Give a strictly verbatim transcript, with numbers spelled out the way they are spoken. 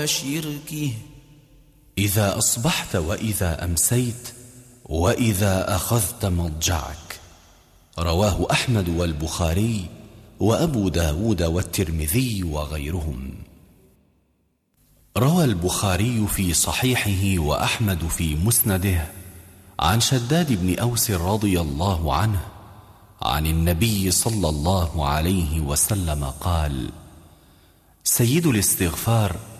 شركه إذا أصبحت وإذا أمسيت وإذا أخذت مضجعك. رواه أحمد والبخاري وأبو داود والترمذي وغيرهم. روى البخاري في صحيحه وأحمد في مسنده عن شداد بن أوس رضي الله عنه عن النبي صلى الله عليه وسلم قال: سيد الاستغفار